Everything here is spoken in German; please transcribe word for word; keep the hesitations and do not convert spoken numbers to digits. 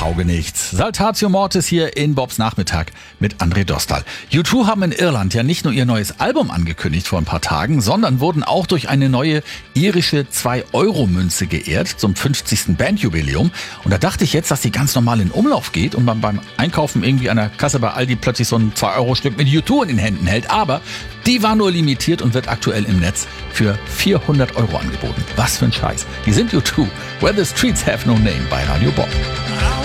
Tauge nichts. Saltatio Mortis hier in Bobs Nachmittag mit André Dostal. U zwei haben in Irland ja nicht nur ihr neues Album angekündigt vor ein paar Tagen, sondern wurden auch durch eine neue irische zwei Euro Münze geehrt zum fünfzigsten Bandjubiläum. Und da dachte ich jetzt, dass die ganz normal in Umlauf geht und man beim Einkaufen irgendwie an der Kasse bei Aldi plötzlich so ein zwei Euro Stück mit U zwei in den Händen hält. Aber die war nur limitiert und wird aktuell im Netz für vierhundert Euro angeboten. Was für ein Scheiß. Die sind U zwei. Where the Streets Have No Name bei Radio Bob.